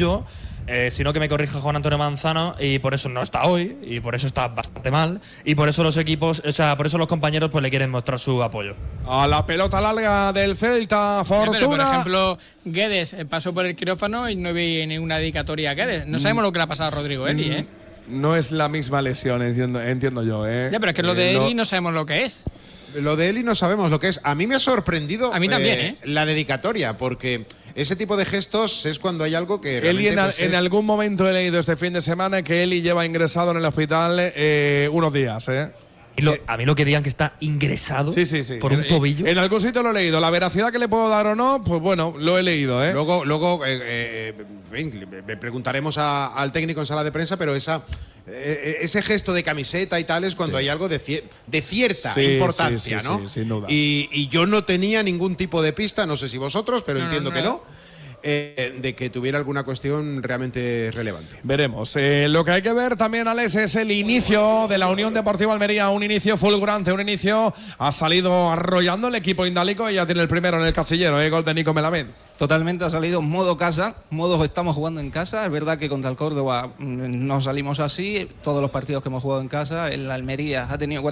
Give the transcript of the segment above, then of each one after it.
yo, sino que me corrija Juan Antonio Manzano, y por eso no está hoy, y por eso está bastante mal, y por eso los equipos, por eso los compañeros pues le quieren mostrar su apoyo. A la pelota larga del Celta, Fortuna. Pero, por ejemplo, Guedes pasó por el quirófano y no vi ninguna dedicatoria a Guedes. No sabemos lo que le ha pasado a Rodrigo Eli, ¿eh? No es la misma lesión, entiendo yo, ¿eh? Ya, pero es que lo de Eli no sabemos lo que es. Lo de Eli no sabemos lo que es. A mí me ha sorprendido a mí también, la dedicatoria, porque ese tipo de gestos es cuando hay algo que Eli realmente… en algún momento he leído este fin de semana que Eli lleva ingresado en el hospital unos días, ¿eh? A mí lo que digan que está ingresado por un tobillo. En algún sitio lo he leído. La veracidad que le puedo dar o no, pues bueno, lo he leído, ¿eh? Luego le preguntaremos al técnico en sala de prensa, pero ese gesto de camiseta y tal es cuando hay algo de cierta importancia, ¿no? Sí, sin duda. Y yo no tenía ningún tipo de pista, no sé si vosotros, pero entiendo que no. De que tuviera alguna cuestión realmente relevante. Veremos. Lo que hay que ver también, Alex, es el inicio de la Unión Deportiva Almería. Un inicio fulgurante, un inicio ha salido arrollando el equipo indálico y ya tiene el primero en el casillero, gol de Nico Melamed. Totalmente ha salido modo casa, modo estamos jugando en casa. Es verdad que contra el Córdoba no salimos así. Todos los partidos que hemos jugado en casa, el Almería ha tenido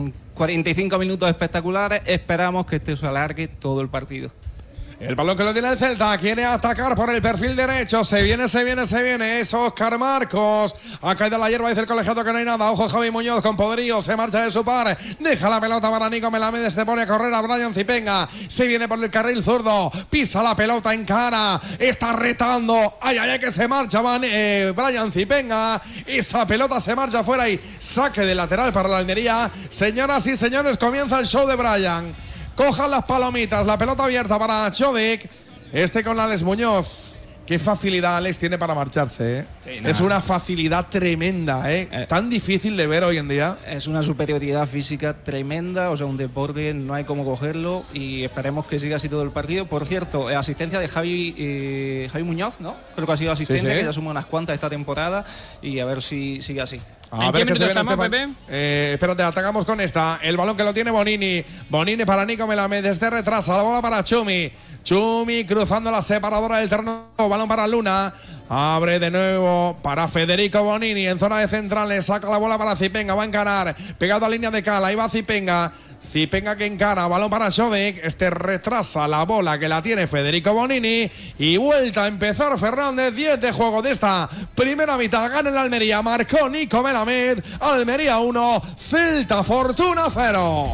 45 minutos espectaculares. Esperamos que este se alargue todo el partido. El balón que lo tiene el Celta, quiere atacar por el perfil derecho, se viene, es Óscar Marcos, ha caído la hierba, dice el colegiado que no hay nada, ojo Javi Muñoz con poderío, se marcha de su par, deja la pelota para Nico Melamed, se pone a correr a Brian Zipenga, se viene por el carril zurdo, pisa la pelota en cara, está retando, ay, que se marcha Brian Zipenga, esa pelota se marcha fuera y saque de lateral para la Almería. Señoras y señores, comienza el show de Brian. Cojan las palomitas, la pelota abierta para Chodik. Con Alex Muñoz. Qué facilidad Alex tiene para marcharse, ¿eh? Sí, es una facilidad tremenda, ¿eh? Tan difícil de ver hoy en día. Es una superioridad física tremenda, o sea, un deporte, no hay cómo cogerlo y esperemos que siga así todo el partido. Por cierto, asistencia de Javi Muñoz, ¿no? Creo que ha sido asistente, que ya suma unas cuantas esta temporada y a ver si sigue así. ¿En qué minuto estamos, Pepe? Espérate, atacamos con esta. El balón que lo tiene Bonini. Bonini para Nico Melamed. Desde retrasa. La bola para Chumi. Chumi cruzando la separadora del terreno. Balón para Luna. Abre de nuevo para Federico Bonini. En zona de centrales. Saca la bola para Zipenga. Va a encarar. Pegado a línea de cal. Ahí va Zipenga. Zipenga que encara, balón para Chodik, retrasa la bola que la tiene Federico Bonini y vuelta a empezar Fernández. 10 de juego de esta primera mitad, gana el Almería, marcó Nico Melamed, Almería 1, Celta Fortuna 0.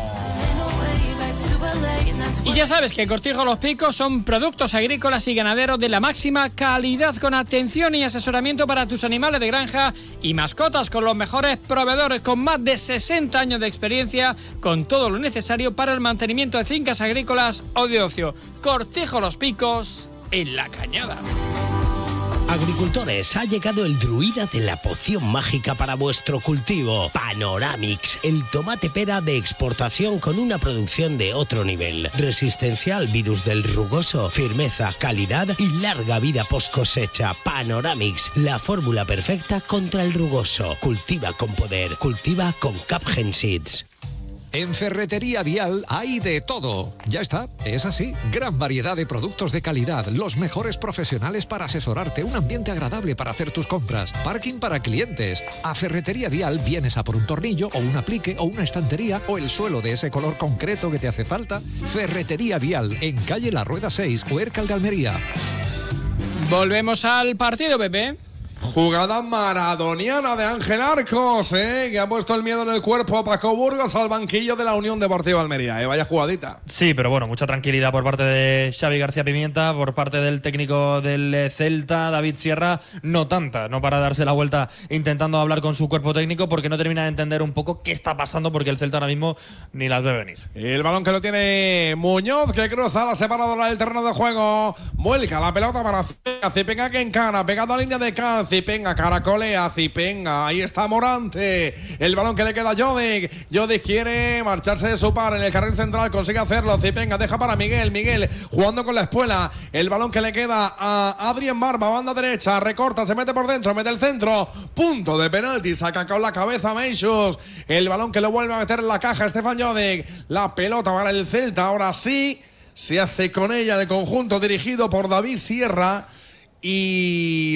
Y ya sabes que Cortijo Los Picos son productos agrícolas y ganaderos de la máxima calidad, con atención y asesoramiento para tus animales de granja y mascotas, con los mejores proveedores, con más de 60 años de experiencia, con todo lo necesario para el mantenimiento de fincas agrícolas o de ocio. Cortijo Los Picos, en La Cañada. Agricultores, ha llegado el druida de la poción mágica para vuestro cultivo. Panoramix, el tomate pera de exportación con una producción de otro nivel. Resistencia al virus del rugoso, firmeza, calidad y larga vida post cosecha. Panoramix, la fórmula perfecta contra el rugoso. Cultiva con poder, cultiva con Capgen Seeds. En Ferretería Vial hay de todo. Ya está, es así. Gran variedad de productos de calidad, los mejores profesionales para asesorarte, un ambiente agradable para hacer tus compras, parking para clientes. A Ferretería Vial vienes a por un tornillo o un aplique o una estantería o el suelo de ese color concreto que te hace falta. Ferretería Vial, en calle La Rueda 6, Huércal de Almería. Volvemos al partido, Pepe. Jugada maradoniana de Ángel Arcos, que ha puesto el miedo en el cuerpo a Paco Burgos al banquillo de la Unión Deportiva Almería. Vaya jugadita. Sí, pero bueno, mucha tranquilidad por parte de Xavi García Pimienta, por parte del técnico del Celta, David Sierra, no tanta, no para darse la vuelta intentando hablar con su cuerpo técnico, porque no termina de entender un poco qué está pasando, porque el Celta ahora mismo ni las ve venir. El balón que lo tiene Muñoz, que cruza la separadora del terreno de juego, vuelca la pelota para Zipenga, que encara, pegado a línea de cal. Zipenga, caracolea, Zipenga, ahí está Morante, el balón que le queda a Chodik quiere marcharse de su par en el carril central, consigue hacerlo, Zipenga deja para Miguel jugando con la espuela, el balón que le queda a Adrien Barba, banda derecha, recorta, se mete por dentro, mete el centro, punto de penalti, saca con la cabeza Meixus, el balón que lo vuelve a meter en la caja Stefan Chodik, la pelota para el Celta, ahora sí, se hace con ella el conjunto dirigido por David Sierra y